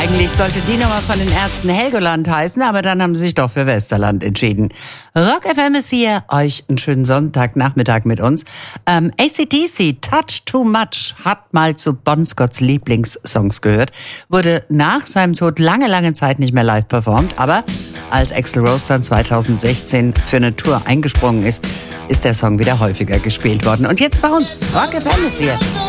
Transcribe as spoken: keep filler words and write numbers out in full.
Eigentlich sollte die Nummer von den Ärzten Helgoland heißen, aber dann haben sie sich doch für Westerland entschieden. Rock F M ist hier, euch einen schönen Sonntagnachmittag mit uns. Ähm, A C D C, Touch Too Much, hat mal zu Bon Scotts Lieblingssongs gehört, wurde nach seinem Tod lange, lange Zeit nicht mehr live performt, aber als Axl Rose dann zweitausendsechzehn für eine Tour eingesprungen ist, ist der Song wieder häufiger gespielt worden. Und jetzt bei uns, Rock F M ist hier.